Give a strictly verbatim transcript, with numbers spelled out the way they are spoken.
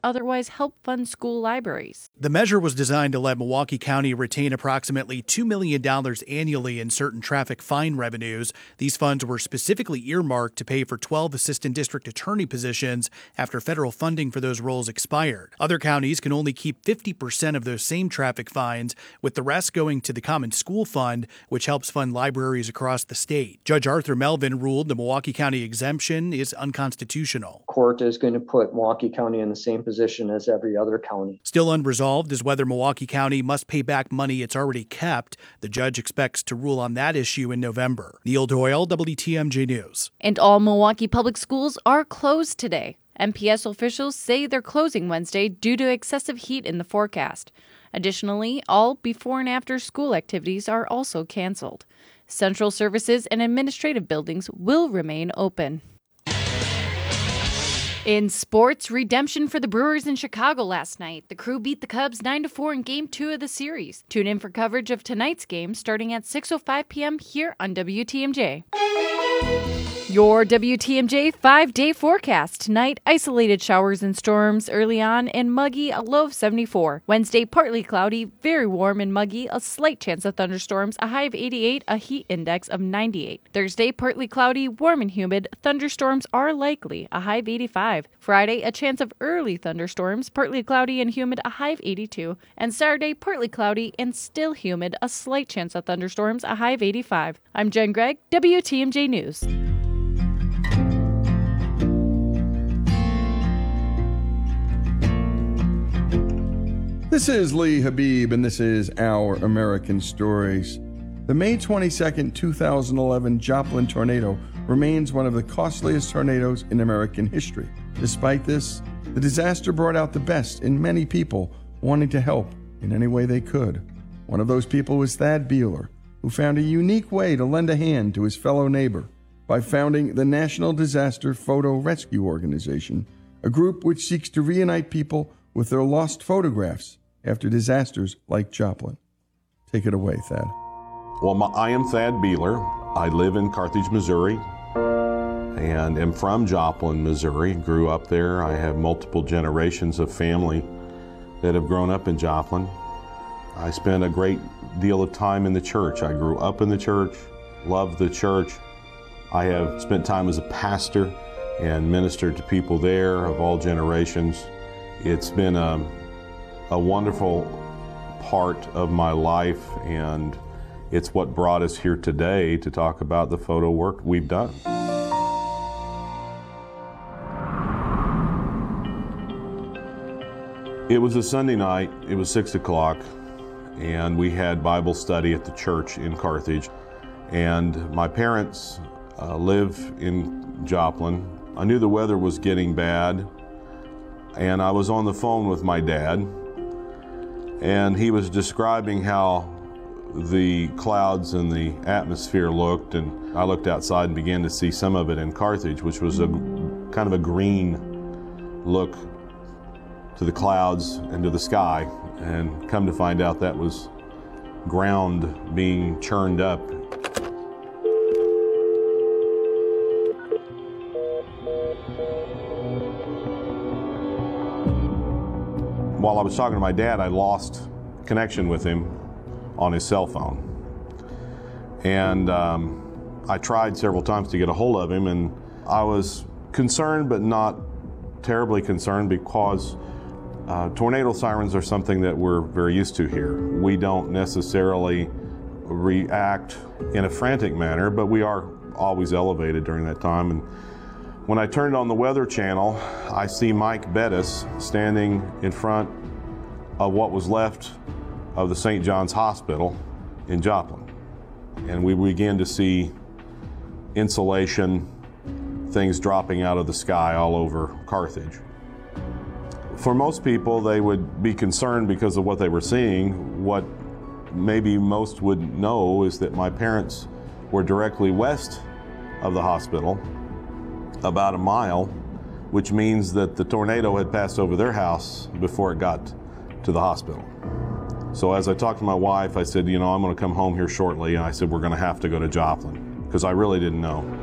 otherwise help fund school libraries. The measure was designed to let Milwaukee County retain approximately two million dollars annually in certain traffic fine revenues. These funds were specifically earmarked to pay for twelve assistant district attorney positions after federal funding for those roles expired. Other counties can only keep fifty percent of those same traffic fines, with the rest going to the Common School Fund, which helps fund libraries across the state. Judge Arthur Melvin ruled the Milwaukee County exemption is unconstitutional. Court is going to put Milwaukee County in the same position as every other county. Still unresolved is whether Milwaukee County must pay back money it's already kept. The judge expects to rule on that issue in November. Neil Doyle, W T M J News. And all Milwaukee public schools are closed today. M P S officials say they're closing Wednesday due to excessive heat in the forecast. Additionally, all before and after school activities are also canceled. Central services and administrative buildings will remain open. In sports, redemption for the Brewers in Chicago last night. The Crew beat the Cubs nine to four in Game two of the series. Tune in for coverage of tonight's game starting at six oh five p.m. here on W T M J. Your W T M J five-day forecast. Tonight, isolated showers and storms early on and muggy, a low of seventy-four. Wednesday, partly cloudy, very warm and muggy, a slight chance of thunderstorms, a high of eighty-eight, a heat index of ninety-eight. Thursday, partly cloudy, warm and humid, thunderstorms are likely, a high of eighty-five. Friday, a chance of early thunderstorms, partly cloudy and humid, a high of eighty-two. And Saturday, partly cloudy and still humid, a slight chance of thunderstorms, a high of eighty-five. I'm Jen Gregg, W T M J News. This is Lee Habib, and this is Our American Stories. The May twenty-second, two thousand eleven Joplin tornado remains one of the costliest tornadoes in American history. Despite this, the disaster brought out the best in many people wanting to help in any way they could. One of those people was Thad Beeler, who found a unique way to lend a hand to his fellow neighbor by founding the National Disaster Photo Rescue Organization, a group which seeks to reunite people with their lost photographs after disasters like Joplin. Take it away, Thad. Well, my, I am Thad Beeler. I live in Carthage, Missouri, and am from Joplin, Missouri. Grew up there. I have multiple generations of family that have grown up in Joplin. I spent a great deal of time in the church. I grew up in the church, loved the church. I have spent time as a pastor and ministered to people there of all generations. It's been a a wonderful part of my life, and it's what brought us here today to talk about the photo work we've done. It was a Sunday night, it was six o'clock, and we had Bible study at the church in Carthage, and my parents uh, live in Joplin. I knew the weather was getting bad, and I was on the phone with my dad, and he was describing how the clouds and the atmosphere looked, and I looked outside and began to see some of it in Carthage, which was a kind of a green look to the clouds and to the sky, and come to find out that was ground being churned up. While I was talking to my dad, I lost connection with him on his cell phone. And um, I tried several times to get a hold of him, and I was concerned, but not terribly concerned, because uh, tornado sirens are something that we're very used to here. We don't necessarily react in a frantic manner, but we are always elevated during that time. And when I turned on the Weather Channel, I see Mike Bettis standing in front of what was left of the Saint John's Hospital in Joplin. And we began to see insulation, things dropping out of the sky all over Carthage. For most people, they would be concerned because of what they were seeing. What maybe most would know is that my parents were directly west of the hospital, about a mile, which means that the tornado had passed over their house before it got to the hospital. So as I talked to my wife, I said, you know, I'm going to come home here shortly, and I said, we're going to have to go to Joplin, because I really didn't know.